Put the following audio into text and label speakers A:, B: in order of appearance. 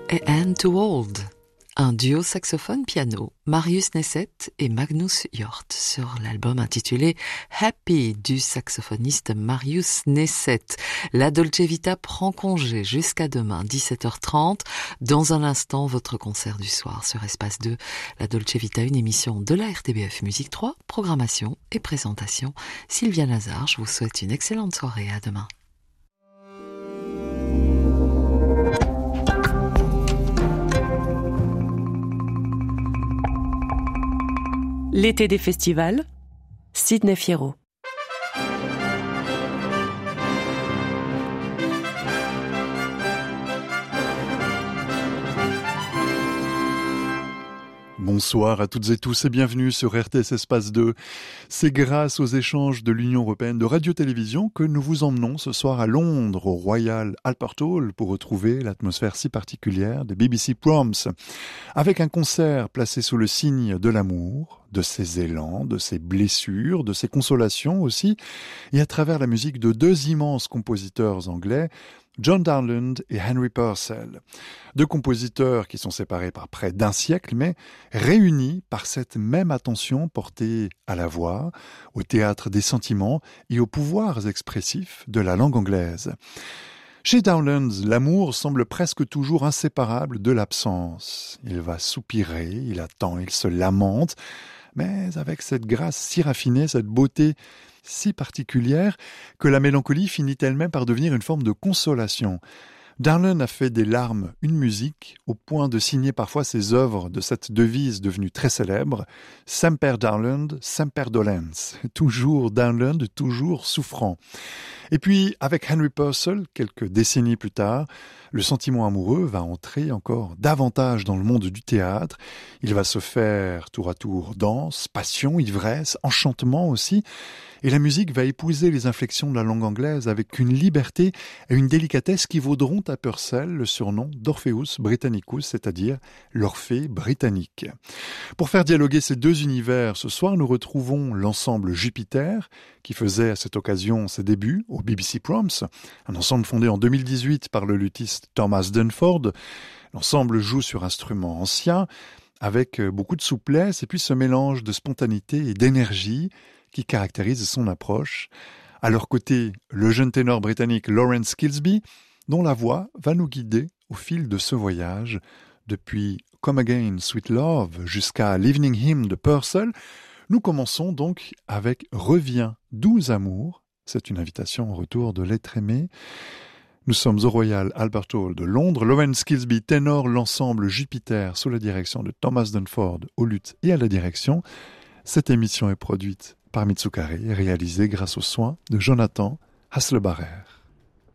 A: et And to Hold, un duo saxophone-piano, Marius Neset et Magnus Hjort, sur l'album intitulé Happy du saxophoniste Marius Neset. La Dolce Vita prend congé jusqu'à demain, 17h30. Dans un instant, votre concert du soir sur Espace 2. La Dolce Vita, une émission de la RTBF Musique 3, programmation et présentation. Sylvia Nazar, je vous souhaite une excellente soirée. À demain.
B: L'été des festivals, Sidney Fierro.
C: Bonsoir à toutes et tous et bienvenue sur RTS Espace 2. C'est grâce aux échanges de l'Union européenne de radio-télévision que nous vous emmenons ce soir à Londres, au Royal Albert Hall, pour retrouver l'atmosphère si particulière des BBC Proms. Avec un concert placé sous le signe de l'amour, de ses élans, de ses blessures, de ses consolations aussi, et à travers la musique de deux immenses compositeurs anglais, John Dowland et Henry Purcell. Deux compositeurs qui sont séparés par près d'un siècle, mais réunis par cette même attention portée à la voix, au théâtre des sentiments et aux pouvoirs expressifs de la langue anglaise. Chez Dowland, l'amour semble presque toujours inséparable de l'absence. Il va soupirer, il attend, il se lamente, mais avec cette grâce si raffinée, cette beauté si particulière que la mélancolie finit elle-même par devenir une forme de consolation. Dowland a fait des larmes une musique, au point de signer parfois ses œuvres de cette devise devenue très célèbre, « Semper Dowland, semper dolens », toujours Dowland, toujours souffrant. Et puis, avec Henry Purcell, quelques décennies plus tard, le sentiment amoureux va entrer encore davantage dans le monde du théâtre. Il va se faire tour à tour danse, passion, ivresse, enchantement aussi. Et la musique va épouser les inflexions de la langue anglaise avec une liberté et une délicatesse qui vaudront à Purcell le surnom d'Orpheus Britannicus, c'est-à-dire l'Orphée britannique. Pour faire dialoguer ces deux univers, ce soir, nous retrouvons l'ensemble Jupiter, qui faisait à cette occasion ses débuts au BBC Proms, un ensemble fondé en 2018 par le luthiste Thomas Dunford. L'ensemble joue sur instruments anciens, avec beaucoup de souplesse, et puis ce mélange de spontanéité et d'énergie qui caractérise son approche. À leur côté, le jeune ténor britannique Lawrence Kilsby, dont la voix va nous guider au fil de ce voyage, depuis Come Again, Sweet Love, jusqu'à l'Evening Hymn de Purcell. Nous commençons donc avec Reviens, doux amour. C'est une invitation au retour de l'être aimé. Nous sommes au Royal Albert Hall de Londres. Lawrence Kilsby ténore l'ensemble Jupiter sous la direction de Thomas Dunford au luth et à la direction. Cette émission est produite par Mitsukare et réalisée grâce aux soins de Jonathan Haslebarer.